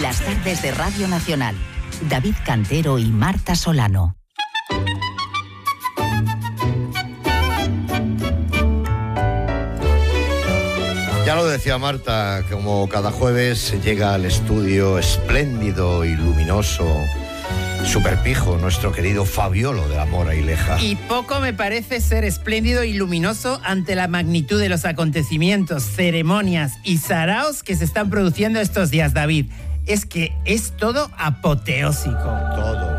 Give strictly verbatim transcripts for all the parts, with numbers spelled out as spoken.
Las tardes de Radio Nacional. David Cantero y Marta Solano. Ya lo decía Marta, como cada jueves llega al estudio espléndido y luminoso, superpijo, nuestro querido Fabiolo de la Mora y Leja. Y poco me parece ser espléndido y luminoso ante la magnitud de los acontecimientos, ceremonias y saraos que se están produciendo estos días, David. Es que es todo apoteósico. Todo.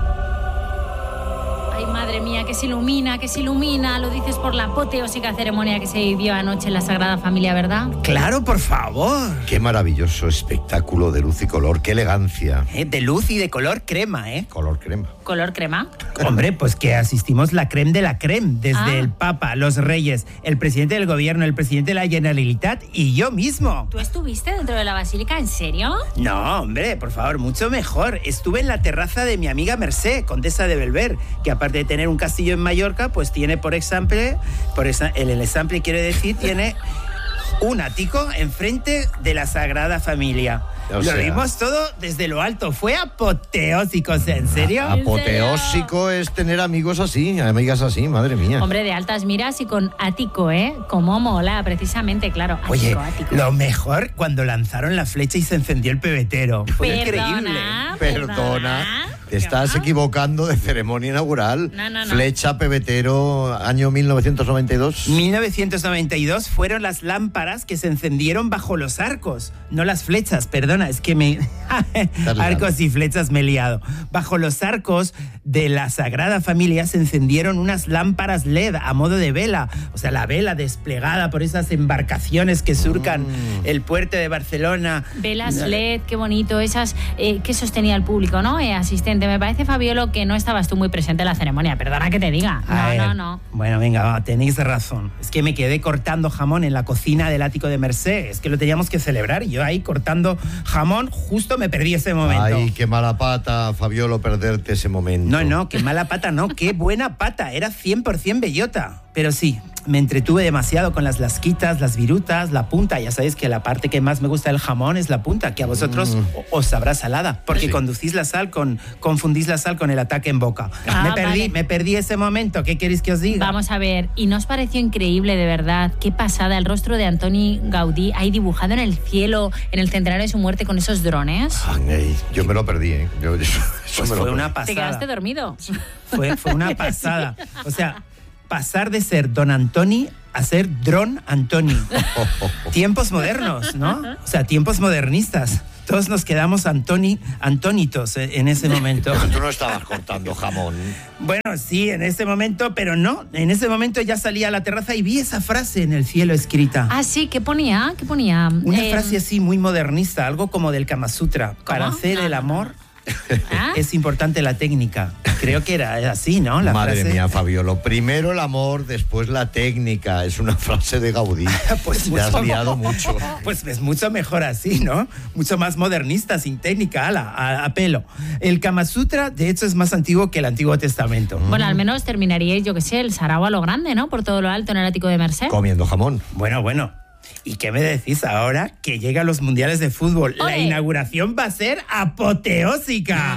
Ay, madre mía, que se ilumina, que se ilumina. Lo dices por la apoteósica ceremonia que se vivió anoche en la Sagrada Familia, ¿verdad? Claro, por favor. Qué maravilloso espectáculo de luz y color, qué elegancia. Eh, de luz y de color crema, ¿eh? Color crema. ¿Color crema? Hombre, pues que asistimos la creme de la creme, desde Ah. el Papa, los Reyes, el presidente del gobierno, el presidente de la Generalitat y yo mismo. ¿Tú estuviste dentro de la basílica? ¿En serio? No, hombre, por favor, mucho mejor. Estuve en la terraza de mi amiga Mercé, condesa de Belver, que aparte de tener un castillo en Mallorca, pues tiene por ejemplo, por esa, el, el ejemplo quiere decir, tiene un ático enfrente de la Sagrada Familia. O Lo sea, vimos todo desde lo alto, fue apoteósico, o sea, ¿en serio? Apoteósico es tener amigos así, amigas así, madre mía. Hombre, de altas miras y con ático, ¿eh? Como mola, precisamente, claro. Ático, Oye, ático. lo mejor cuando lanzaron la flecha y se encendió el pebetero. Fue increíble. Perdona, Perdona, te ¿Qué estás va? equivocando de ceremonia inaugural. No, no, no. Flecha, pebetero, año mil novecientos noventa y dos. mil novecientos noventa y dos fueron las lámparas que se encendieron bajo los arcos, no las flechas, perdona, es que me... arcos y flechas me he liado. Bajo los arcos de la Sagrada Familia se encendieron unas lámparas L E D a modo de vela, o sea, la vela desplegada por esas embarcaciones que surcan Mm. el puerto de Barcelona. Velas L E D, qué bonito, esas eh, que sostenía el público, ¿no? Eh, asistente, me parece, Fabiolo, que no estabas tú muy presente en la ceremonia, perdona que te diga. A No, ver, no, no. Bueno, venga, va, tenéis razón. Es que me quedé cortando jamón en la cocina del ático de Mercé. Es que lo teníamos que celebrar y yo ahí cortando jamón, justo me perdí ese momento. Ay, qué mala pata, Fabiolo, perderte ese momento. No, no, qué mala pata, no, qué buena pata. Era cien por ciento bellota. Pero sí, me entretuve demasiado con las lasquitas, las virutas, la punta. Ya sabéis que la parte que más me gusta del jamón es la punta, que a vosotros Mm. os sabrá salada, porque Sí. conducís la sal con, confundís la sal con el ataque en boca. Ah, me perdí, vale. me perdí ese momento. ¿Qué queréis que os diga? Vamos a ver, ¿y no os pareció increíble, de verdad? Qué pasada, el rostro de Antoni Gaudí ahí dibujado en el cielo, en el centenario de su muerte con esos drones. Ay, yo me lo perdí, ¿eh? Yo, eso, eso Pues me lo fue perdí. una ¿Te pasada. quedaste dormido? Fue, fue una pasada. O sea, pasar de ser Don Antoni a ser Dron Antoni. Tiempos modernos, ¿no? O sea, tiempos modernistas. Todos nos quedamos Antoni, antónitos en ese momento. Pero tú no estabas cortando jamón. Bueno, sí, en ese momento, pero no. En ese momento ya salí a la terraza y vi esa frase en el cielo escrita. Ah, sí, ¿qué ponía? ¿Qué ponía? Una Eh, frase así muy modernista, algo como del Kama Sutra. Para hacer No, el no, amor ¿Ah? es importante la técnica. Creo que era así, ¿no? La Madre frase. mía, Fabiolo. Primero el amor, después la técnica. Es una frase de Gaudí. Pues te has mucho- liado mucho. Pues es mucho mejor así, ¿no? Mucho más modernista, sin técnica, ala, a, a pelo. El Kama Sutra, de hecho, es más antiguo que el Antiguo Testamento. Bueno, al menos terminaríais, yo qué sé, el sarao a lo grande, ¿no? Por todo lo alto en el ático de Mercé. Comiendo jamón. Bueno, bueno. ¿Y qué me decís ahora que llegan los mundiales de fútbol? La ¡Ole! inauguración va a ser apoteósica.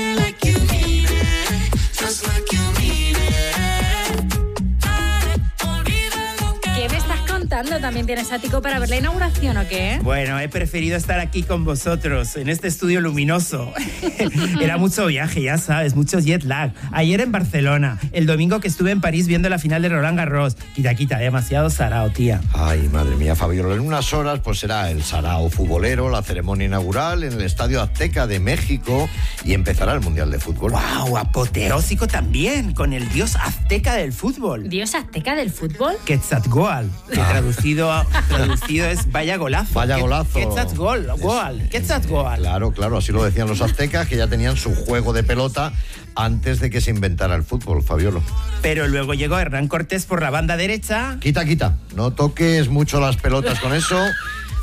¿Qué me estás contando? ¿También tienes ático para ver la inauguración o qué? Bueno, he preferido estar aquí con vosotros, en este estudio luminoso. Era mucho viaje, ya sabes, mucho jet lag. Ayer en Barcelona, el domingo que estuve en París viendo la final de Roland Garros. Quita, quita, demasiado sarao, tía. Ay, madre mía, Fabiolo. En unas horas pues será el sarao futbolero, la ceremonia inaugural en el Estadio Azteca de México y empezará el Mundial de Fútbol. ¡Wow! Apoteósico también, con el dios azteca del fútbol. ¿Dios azteca del fútbol? Quetzalcóatl, que traducido, traducido es vaya golazo. Vaya Que- golazo. Quetzalcóatl, Quetzalcóatl. Claro, claro, así lo decían los aztecas, que ya tenían su juego de pelota antes de que se inventara el fútbol, Fabiolo. Pero luego llegó Hernán Cortés por la banda derecha. Quita, quita, no toques mucho las pelotas con eso,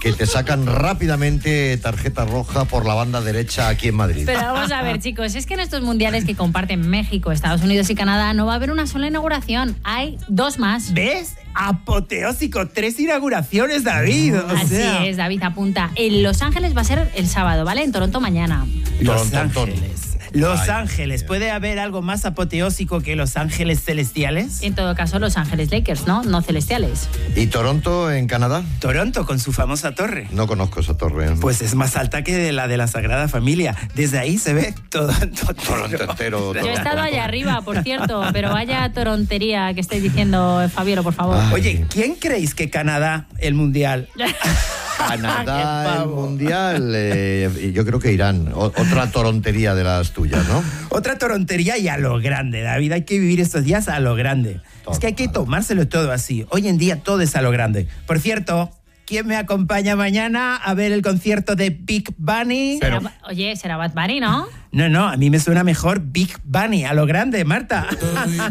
que te sacan rápidamente tarjeta roja por la banda derecha aquí en Madrid. Pero vamos a ver, chicos, es que en estos mundiales que comparten México, Estados Unidos y Canadá no va a haber una sola inauguración, hay dos más. ¿Ves? Apoteósico, tres inauguraciones, David. O Así sea. es, David, apunta. En Los Ángeles va a ser el sábado, ¿vale? En Toronto mañana. Los Toronto. Ángeles. Los Ay, Ángeles. Dios. ¿Puede haber algo más apoteósico que Los Ángeles celestiales? En todo caso, Los Ángeles Lakers, ¿no? No celestiales. ¿Y Toronto en Canadá? Toronto, con su famosa torre. No conozco esa torre. Pues es más alta que la de la Sagrada Familia. Desde ahí se ve todo. todo Toronto entero. Yo he Toronto. estado allá arriba, por cierto, pero vaya torontería que estáis diciendo, Fabiola, por favor. Ay. Oye, ¿quién creéis que Canadá, el Mundial? Canadá, Qué el pavo. Mundial, eh, y yo creo que Irán. O- otra torontería de las tuyas, ¿no? Otra torontería y a lo grande, David. Hay que vivir estos días a lo grande. Todo, es que hay que claro. tomárselo todo así. Hoy en día todo es a lo grande. Por cierto, ¿quién me acompaña mañana a ver el concierto de Big Bunny? Pero- Será- oye, será Bad Bunny, ¿no? No, no, a mí me suena mejor Big Bunny, a lo grande, Marta.